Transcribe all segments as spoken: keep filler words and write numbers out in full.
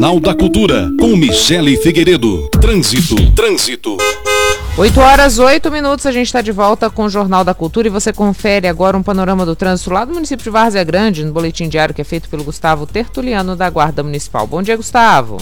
Jornal da Cultura, com Michele Figueiredo. Trânsito, trânsito. oito horas, oito minutos, a gente está de volta com o Jornal da Cultura e você confere agora um panorama do trânsito lá do município de Várzea Grande, no boletim diário que é feito pelo Gustavo Tertuliano, da Guarda Municipal. Bom dia, Gustavo.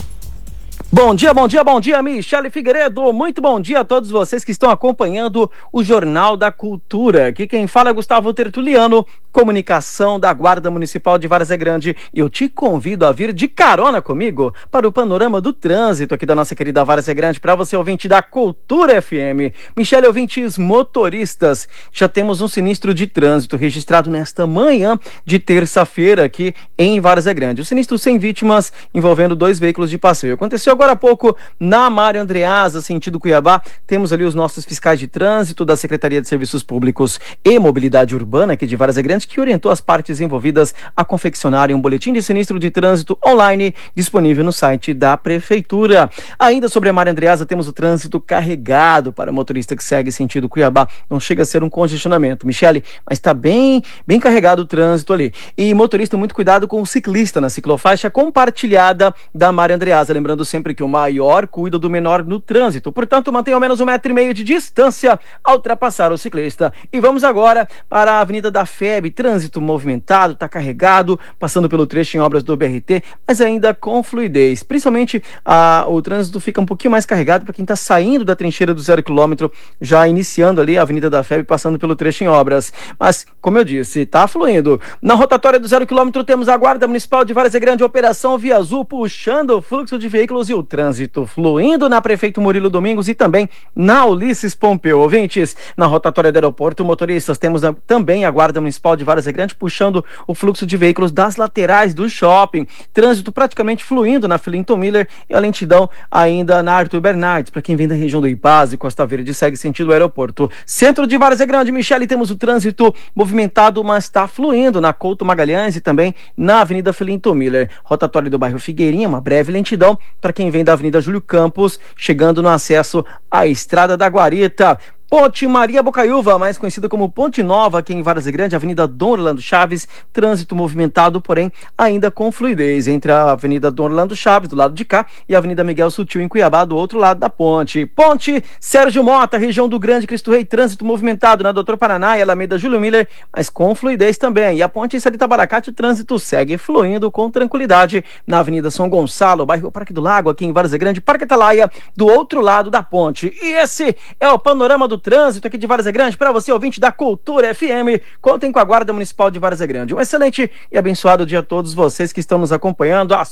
Bom dia, bom dia, bom dia, Michele Figueiredo. Muito bom dia a todos vocês que estão acompanhando o Jornal da Cultura. Aqui quem fala é Gustavo Tertuliano, comunicação da Guarda Municipal de Várzea Grande. E eu te convido a vir de carona comigo para o panorama do trânsito aqui da nossa querida Várzea Grande, para você ouvinte da Cultura F M. Michele, ouvintes motoristas, já temos um sinistro de trânsito registrado nesta manhã de terça-feira aqui em Várzea Grande. O sinistro sem vítimas envolvendo dois veículos de passeio. Aconteceu agora há pouco na Mário Andreasa, sentido Cuiabá. Temos ali os nossos fiscais de trânsito da Secretaria de Serviços Públicos e Mobilidade Urbana aqui de Várzea Grande, que orientou as partes envolvidas a confeccionarem um boletim de sinistro de trânsito online disponível no site da Prefeitura. Ainda sobre a Mário Andreasa, temos o trânsito carregado para o motorista que segue sentido Cuiabá. Não chega a ser um congestionamento, Michele, mas está bem, bem carregado o trânsito ali. E motorista, muito cuidado com o ciclista na ciclofaixa compartilhada da Mário Andreasa. Lembrando sempre que o maior cuida do menor no trânsito. Portanto, mantenha ao menos um metro e meio de distância ao ultrapassar o ciclista. E vamos agora para a Avenida da F E B. Trânsito movimentado, está carregado, passando pelo trecho em obras do B R T, mas ainda com fluidez. Principalmente a, o trânsito fica um pouquinho mais carregado para quem está saindo da trincheira do zero quilômetro, já iniciando ali a Avenida da F E B, passando pelo trecho em obras. Mas, como eu disse, está fluindo. Na rotatória do zero quilômetro temos a Guarda Municipal de Várzea Grande, Operação Via Azul, puxando o fluxo de veículos e o trânsito fluindo na Prefeito Murilo Domingos e também na Ulisses Pompeu. Ouvintes, na rotatória do aeroporto, motoristas, temos a, também a Guarda Municipal de Várzea Grande puxando o fluxo de veículos das laterais do shopping. Trânsito praticamente fluindo na Filinton Miller e a lentidão ainda na Arthur Bernardes. Para quem vem da região do Ipaz e Costa Verde, segue sentido aeroporto. Centro de Várzea Grande, Michele, temos o trânsito movimentado, mas está fluindo na Couto Magalhães e também na Avenida Filinton Miller. Rotatório do bairro Figueirinha, uma breve lentidão para quem vem da Avenida Júlio Campos, chegando no acesso à Estrada da Guarita. Ponte Maria Bocaiúva, mais conhecida como Ponte Nova, aqui em Várzea Grande, Avenida Dom Orlando Chaves, trânsito movimentado, porém ainda com fluidez entre a Avenida Dom Orlando Chaves, do lado de cá, e a Avenida Miguel Sutil, em Cuiabá, do outro lado da ponte. Ponte Sérgio Mota, região do Grande Cristo Rei, trânsito movimentado na Doutor Paraná e Alameda Júlio Miller, mas com fluidez também. E a Ponte Sarita Baracate, o trânsito segue fluindo com tranquilidade na Avenida São Gonçalo, bairro Parque do Lago, aqui em Várzea Grande, Parque Atalaia, do outro lado da ponte. E esse é o panorama do trânsito aqui de Várzea Grande para você, ouvinte da Cultura F M. Contem com a Guarda Municipal de Várzea Grande. Um excelente e abençoado dia a todos vocês que estão nos acompanhando.